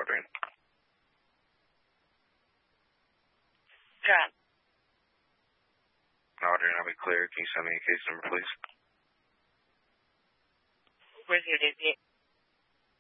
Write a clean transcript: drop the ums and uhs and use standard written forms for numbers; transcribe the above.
Aldrin. John. Aldrin, I'll be clear. Can you send me a case number, please? Where's your DP?